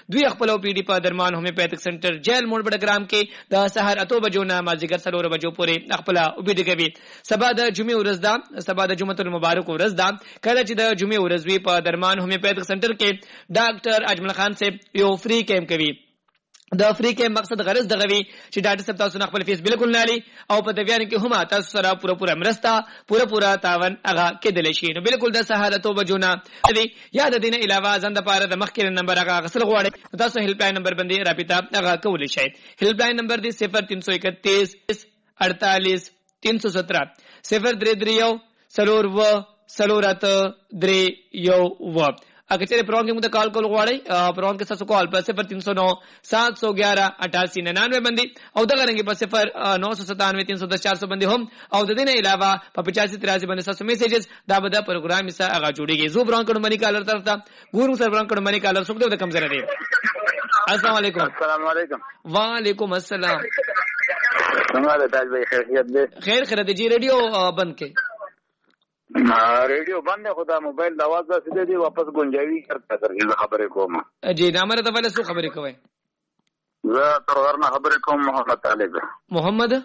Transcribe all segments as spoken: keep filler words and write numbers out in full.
دوی خپل او پی ډی په درمان هومیوپیتھک سنټر جیل موډ بډګرام کې د سحر اتو بجو نه مازیګر سلور بجو پورې خپل او پی ډی کوي. سبا د جمعې ورځ ده، سبا د جمعه المبارک ورځ ده. کله چې د جمعې ورځ وی په درمان هومیوپیتھک سنټر کې ډاکټر اجمل خان صاحب یو فری کیمپ کوي. د فری کیمپ مقصد غرض دغه وی چې ډاکټر صاحب تاسو نه خپل فیس بالکل نه لري او په دې بیان کې هم تاسو سره پوره پوره مرسته پوره پوره تعاون هغه کېدل شي. نو بالکل د سہالتو بجونه دی یاد دینه علاوه زنده پاره د مخکې نمبر هغه غسل غواړي تاسو هیلپ لاین نمبر باندې رابطه هغه کولای شئ. هیلپ لاین نمبر دی صفر تین سو اکتیس اڑتالیس تین سو سترہ صفر درې درې یو سلور و سلورات درې یو و. اگر چیرې پروان کې موږ کال کول غواړئ پروان کې تاسو کال پر صفر تین سو نو سات سو گیارہ اٹھاسی ننانوے باندې او دغه رنګ په صفر نو سو ستانوے تین سو دس چار سو باندې هم او د دې نه علاوه په پچاسی تراسی باندې تاسو میسیجز دا به د پروګرام حصہ هغه جوړیږي. زو بران کډو منی کالر طرف ته ګورو سر بران کډو منی کالر څوک د کم زره دی. السلام علیکم. السلام علیکم. وعلیکم السلام. څنګه تاسو به خیریت دی؟ خیر خیر دی. جی ریډیو بند کې ریډیو بند خدا موبایل د आवाज څخه دی واپس گنجاوی کرتا درځه خبرې کوم. جی نامره ته ولې څه خبرې کوي؟ زه ترورنه خبرې کوم محمد طالب. محمد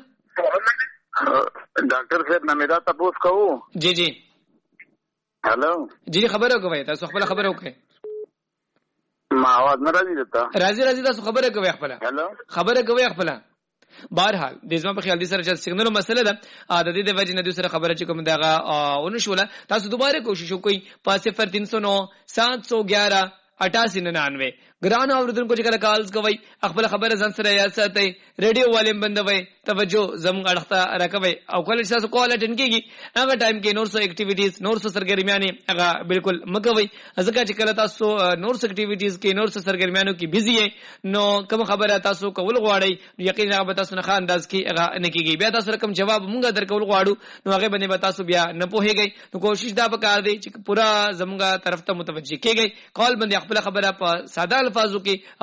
ډاکټر صاحب نامیدا تاسو کوو. جی جی هالو جی خبرې کوي تاسو خپل خبرې وکړئ. ما आवाज نه راځي دتا. راځي راځي تاسو خبرې کوي خپل. هالو خبرې کوي خپل. بهرحال د زما په خیال دي سره چې سیګنل مسله ده د دې د وجه نه د سره خبره چې کوم دغه ونشوله تاسو دوباره کوشش وکړئ په صفر تین سو نو سات سو گیارہ اٹھاسی ننانوے. ګران اوردونکو چې کله کالز کوي خپل خبره ځان سره یاد ساتئ. ریډیو والیم بندوي توجه زموږ اړخته راکوي او کله چې تاسو کال اټینډ کیږي هغه ټایم کې نور څه اکټیویټیز نور څه سرګرمیانه هغه بالکل مکوي. ځکه چې کله تاسو نور څه اکټیویټیز کې نور څه سرګرمیانو کې بيزي یې نو کوم خبره تاسو کول غواړئ یقینا هغه تاسو نه خان انداز کې هغه نه کیږي. بیا تاسو رقم جواب مونږه درکول غواړو نو هغه باندې به تاسو بیا نه پوهیږئ. نو کوشش دا وکړئ چې پورا زموږه طرف ته متوجه کیږئ. کال باندې خپل خبره په ساده الفاظو کې